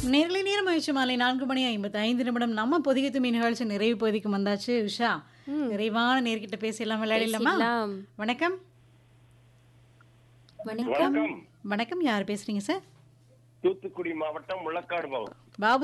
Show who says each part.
Speaker 1: நேரலை நேரம் ஆயிடுச்சு மாலை 4:55 நம்ம பொதிகை தும்பி நிகழ்ச்சி நிறைவு பகுதிக்கு வந்தாச்சு. உஷா,
Speaker 2: ம்.
Speaker 1: நிறைவான நேர்கிட்ட பேசலாம், விளையாடலாமா?
Speaker 2: பேசிடலாம்.
Speaker 1: வணக்கம்.
Speaker 2: வணக்கம்.
Speaker 3: வணக்கம்.
Speaker 1: வணக்கம், யார் பேசுறீங்க சார்?
Speaker 3: தூத்துக்குடி மாவட்டம் முள்ளக்காடு மாவட்டம்.
Speaker 1: பாபு